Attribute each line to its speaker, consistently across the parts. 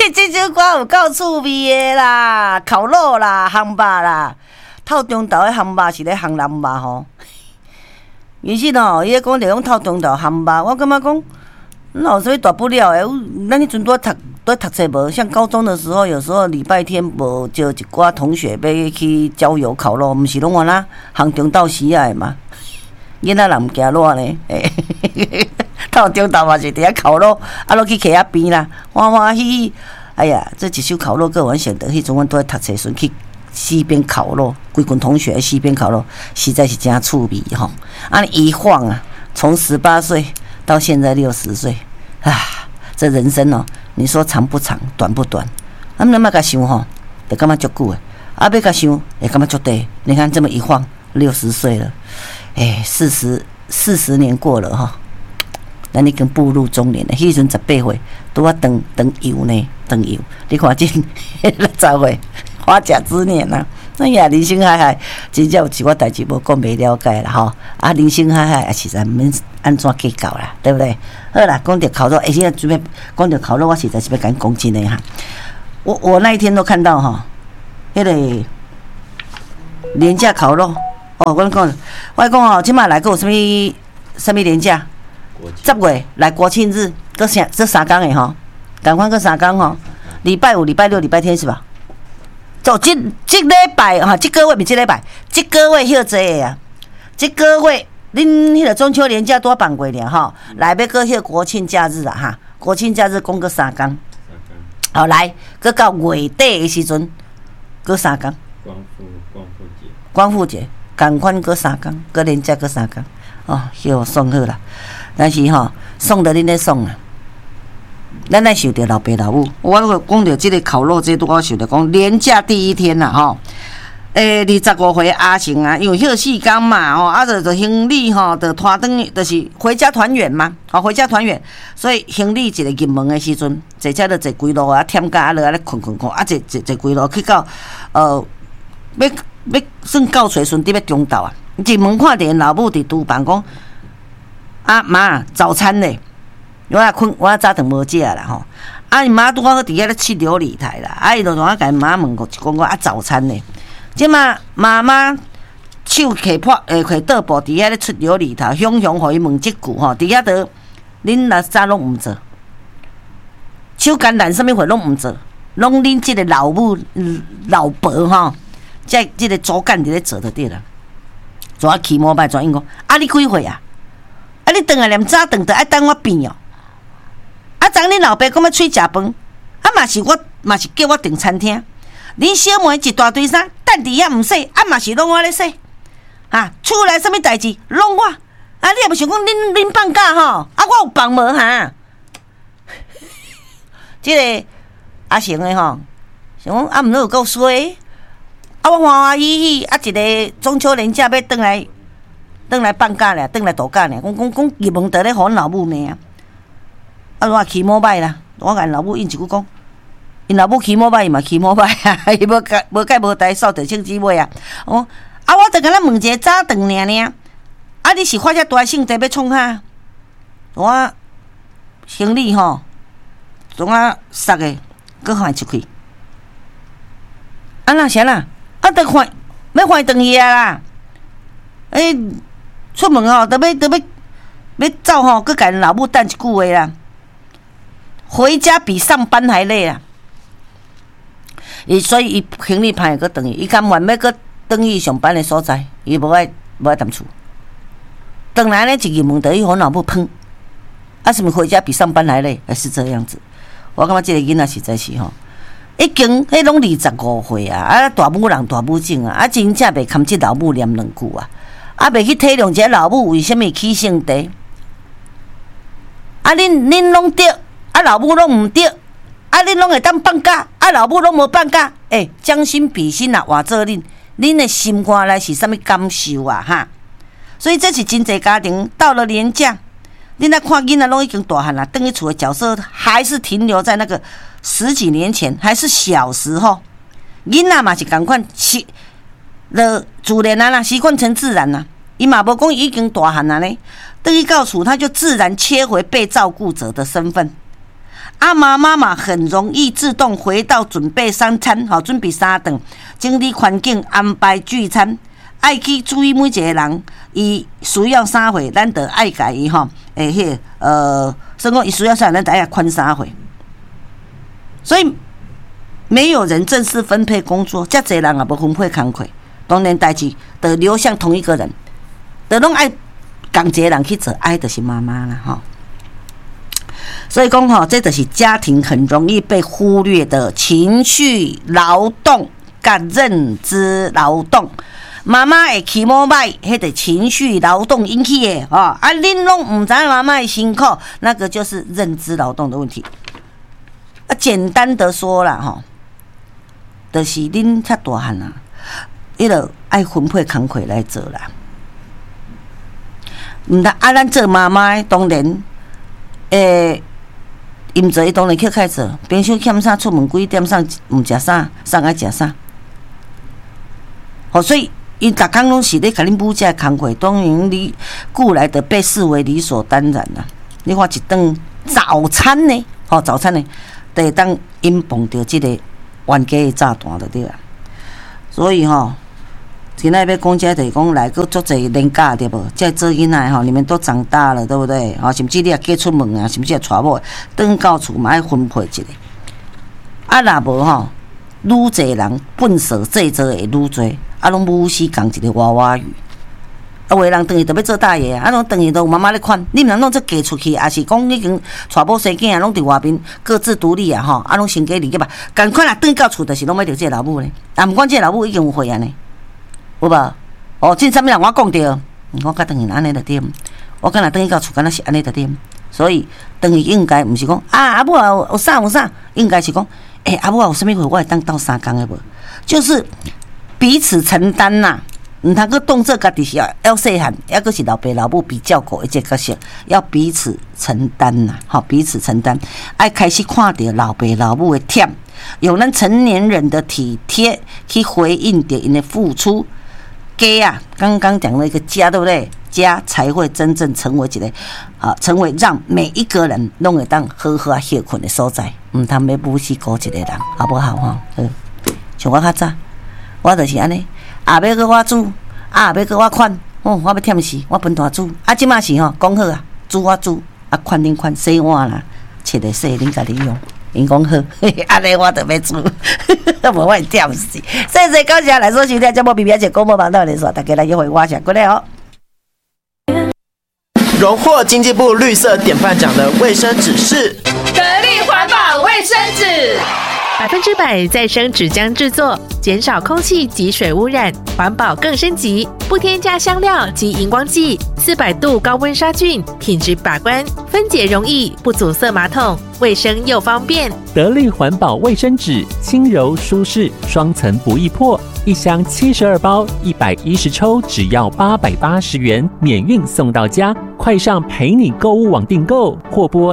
Speaker 1: 这首歌有够趣味的啦，烤肉啦，烘肉啦，透中昼的烘肉是咧烘南肉吼。其实吼，伊咧讲着讲透中昼烘肉，我感觉讲，哪有啥物大不了的？咱迄阵都读册无，像高中的时候，有时候礼拜天无就一寡同学要去郊游烤肉，毋是拢安那烘中昼时啊的嘛？囡仔人毋惊热呢，透中昼嘛是伫遐烤肉，落去溪仔边啦，欢欢喜喜。哎呀，这一首烤肉歌，我选择迄阵，阮都在读册时去溪边烤肉，规群同学在溪边烤肉，实在是真趣味吼。一晃啊，从18岁到现在60岁，啊，这人生哦，你说长不长，短不短？咱要甲想吼，就感觉足久诶；要甲想，也感觉足短。你看这么一晃，60岁了，40年过了哈。咱已经步入中年了，迄阵18岁，拄啊长油呢，长油。你看这60岁，花甲之年呐、啊。哎呀，人生海海，真正有一寡代志无讲袂了解啦吼。人生海海也是咱免安怎计较啦，对不对？好啦，讲到烤肉，现在准备讲到烤肉，我实在是要甲你讲真的哈。我那一天都看到哈，迄个廉价烤肉哦，我讲哦，即马来个有啥物廉价？10月来国庆日，这3天的吼，赶快个3天吼，礼拜五、礼拜六、礼拜天是吧？就这礼拜哈，这个月比这礼拜，这个月休济的啊，这个月恁迄个中秋连假多放过了哈，来要过迄个国庆假日啊哈，国庆假日讲个3天，好来，搁到月底的时阵，搁3天，光复节，赶快搁3天，搁连假搁3天，哦，休爽好啦。但是吼，爽得恁咧爽啊！咱来想着老爸老母，我讲着即个烤肉，这我想着讲连假第一天啦吼。25岁阿成啊，因为休4天嘛吼，就行李吼，就拖转，就是回家团圆嘛，回家团圆，所以行李一个入门的时阵，坐车就坐规路啊，忝甲落来咧困，坐规路去到要算到找顺伫要中昼啊，入门看着老母伫厨房讲。妈，早餐呢？我早顿无食啦吼。因妈拄好伫遐咧吃琉璃台啦，伊就怎啊甲妈问讲早餐呢？即嘛妈妈手摕倒步伫遐咧出琉璃台，雄互伊问即句吼，伫遐倒恁若早拢毋做，手橄榄啥物货拢毋做，拢恁即个老母老婆吼，即个主干伫咧做就对啦。怎啊起毛摆怎应讲？你几岁啊？你顿来连早顿就爱等我变哦。昨恁老爸讲要出食饭，嘛是叫我订餐厅。恁小妹一大堆衫，等伫遐毋洗，嘛是拢我咧洗。厝内啥物代志拢我。你也无想讲恁放假吼？我有放无哈？即个阿成的吼，想讲毋过有够衰。我欢欢喜喜一个中秋连假要转来放假咧，转来度假咧。讲入门得咧，互阮老母骂我起毛歹啦，我甲因老母应一句讲，因老母起毛歹，伊嘛起毛歹啊，伊无解无代扫地清姊妹啊。我就甲咱问一个早顿尔，你是发遮大性地要创哈？我行李吼，总塞个，搁换出去。哪是啦？得换，要换转去啊啦！出门吼，要走吼，搁甲老母等一句话啦。回家比上班还累啊！所以伊行李歹搁转去，伊甘愿要搁转去上班的所在，伊无爱踮厝。转来呢，一入门就去互老母喷。什么回家比上班还累？是这样子。我感觉这个囡仔实在是吼，已经迄拢25岁啊！大母人大母种啊！真正袂堪即老母念2句啊！袂去体谅一下老母为什么起性地？恁拢对，老母拢毋对，恁拢会当放假，老母拢无放假。将心比心啊，换做恁的心肝内是啥物感受啊？哈！所以这是真侪家庭到了年假，恁来看囡仔拢已经大汉了，等于厝的角色还是停留在那个10几年前，还是小时候。囡仔嘛是同款，自然啦，习惯成自然啦。伊嘛无讲已经大汉了呢，等于到厝他就自然切回被照顾者的身份。 妈妈嘛很容易自动回到准备三餐，准备三顿，整理环境，安排聚餐，爱去注意每一个人，伊需要啥货，咱就爱甲伊所以讲伊需要啥，咱就爱宽啥货。所以没有人正式分配工作，遮侪人也无分配工课，当然代志就流向同一个人，就拢爱共一个人去做，爱就是妈妈啦所以讲这就是家庭很容易被忽略的情绪劳动跟认知劳动。妈妈的起毛歹，迄个情绪劳动引起的恁拢唔知妈妈的辛苦，那个就是认知劳动的问题。简单的说啦就是恁较大汉啊，伊就爱分配工课来做啦。唔得咱做妈妈当然伊毋做，伊当然去开做。平常欠啥，出门几点上毋食啥，上爱食啥。所以伊逐工拢是咧甲恁母遮工课，当然你故来的被视为理所当然啦。你看一顿早餐呢，早餐呢，就会当因碰到即个冤家的炸弹就对啦。所以今仔要讲遮就是讲来个足侪年假对无？遮做囡仔你们都长大了，对不对？甚至你也嫁出门啊，甚至也娶某，转到厝嘛爱分配一下。若无愈侪人笨手细做会愈侪，拢母死讲一个娃娃鱼。有的人等于就要做大爷拢等于都有妈妈咧款。你毋通弄这嫁出去，也是讲已经娶某生囝拢伫外边各自独立拢成家立业吧。赶快转到厝，就是拢要着这个老母咧。毋管这个老母已经有岁啊呢。有无？真啥物人我讲着，我甲等于安尼就对，我敢若等于到厝，敢若是安尼就对。所以等于应该毋是讲阿母有啥，应该是讲，阿母有啥物货我会当斗相共的无？就是彼此承担呐，毋通去当做家己是要细汉，抑个是老爸老母比较过一个角色，要彼此承担呐，彼此承担，爱开始看到老爸老母的忝，用咱成年人的体贴去回应着因的付出。家刚刚讲了一个家，对不对？家才会真正成为一个成为让每一个人拢会当好好休困的所在。毋通要母死顾一个人，好不好像我较早，我就是安尼，要搁我煮，要搁我款，我要忝死，我分大煮。即马是讲好啊，煮我煮，款恁款，洗碗啦，切个洗恁家己用。因讲好，安尼我就要煮，无我会忝死。谢谢感谢来收听节目，比比姐广播网到连说，大家来约会我下过来
Speaker 2: 荣获经济部绿色典范奖的卫生纸是
Speaker 3: 得力环保卫生纸
Speaker 4: ，100%再生纸浆制作，减少空气及水污染，环保更升级，不添加香料及荧光剂，400度高温杀菌，品质把关，分解容易，不阻塞马桶，卫生又方便。
Speaker 5: 得力环保卫生纸，轻柔舒适，双层不易破，一箱72包，110抽，只要880元，免运送到家。快上陪你购物网订购，或拨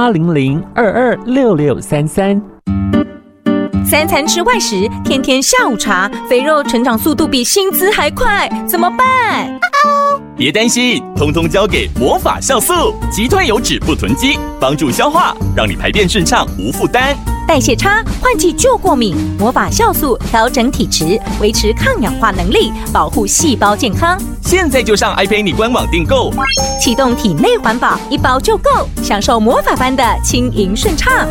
Speaker 5: 0800226633。
Speaker 6: 3餐吃外食，天天下午茶，肥肉成长速度比薪资还快，怎么办？
Speaker 7: 别担心，通通交给魔法酵素，击退油脂不囤积，帮助消化，让你排便顺畅无负担。
Speaker 6: 代谢差，换季就过敏，魔法酵素调整体质，维持抗氧化能力，保护细胞健康。
Speaker 7: 现在就上爱陪你官网订购，
Speaker 6: 启动体内环保，1包就够，享受魔法般的轻盈顺畅。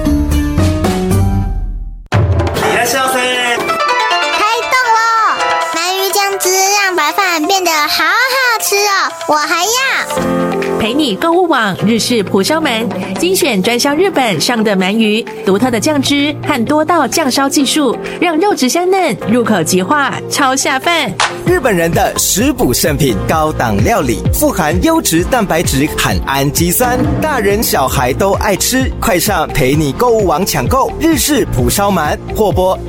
Speaker 8: 开动喽！鳗鱼酱汁让白饭变得好好吃哦，我还要。
Speaker 4: 陪你购物网日式蒲烧鳗，精选专销日本上的鳗鱼，独特的酱汁和多道酱烧技术，让肉质香嫩，入口即化，超下饭。
Speaker 2: 日本人的食补圣品，高档料理，富含优质蛋白质和氨基酸，大人小孩都爱吃。快上陪你购物网抢购日式蒲烧鳗，或拨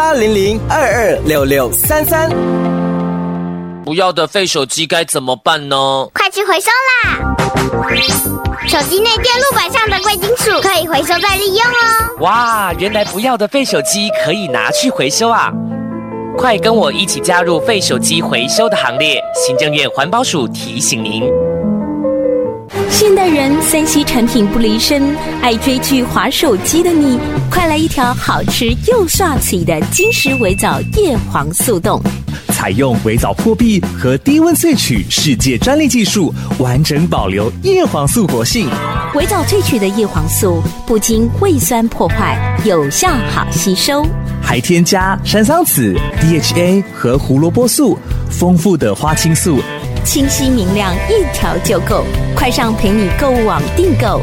Speaker 2: 0800226633。
Speaker 9: 不要的废手机该怎么办呢？
Speaker 8: 快去回收啦！手机内电路板上的贵金属可以回收再利用哦。
Speaker 9: 哇，原来不要的废手机可以拿去回收啊！快跟我一起加入废手机回收的行列！行政院环保署提醒您。
Speaker 6: 现代人3C 产品不离身，爱追剧、滑手机的你，快来一条好吃又刷嘴的金石微藻叶黄素冻。
Speaker 10: 采用微藻破壁和低温萃取世界专利技术，完整保留叶黄素活性。
Speaker 6: 微藻萃取的叶黄素不经胃酸破坏，有效好吸收，
Speaker 10: 还添加山桑子、DHA 和胡萝卜素，丰富的花青素，
Speaker 6: 清晰明亮，一条就够。快上陪你购物网订购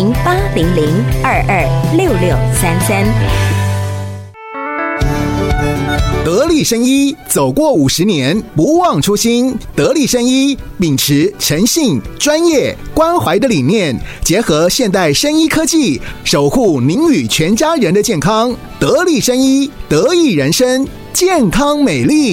Speaker 6: 0800226633。
Speaker 11: 得力生医走过50年，不忘初心。得力生医秉持诚信、专业、关怀的理念，结合现代生医科技，守护您与全家人的健康。得力生医，得益人生，健康美丽。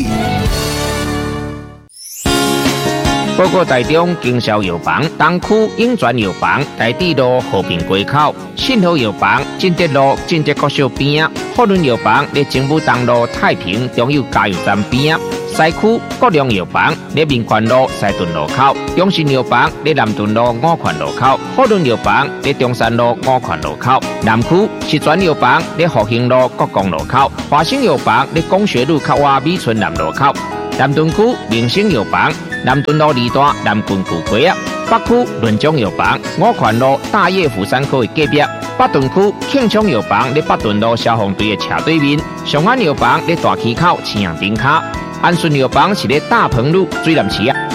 Speaker 12: 报告台中经销药房东区永泉药房台地路和平街口，信和药房进德路进德国小边，福伦药房在政府东路太平中油加油站边，西区国良药房在民权路西屯路口，中信药房在南屯路五权路口，福伦药房在中山路五权路口，南区石泉药房在复兴路国光路口，华兴药房在工学路靠外美村南路口，南屯区明星药房南屯路二段南郡古街啊，北区润中药房五权路大叶府山口的隔壁，北屯区庆昌药房在北屯路消防队的斜对面，上安药房在大溪口青阳顶卡，安顺药房是在大鹏路水南市啊。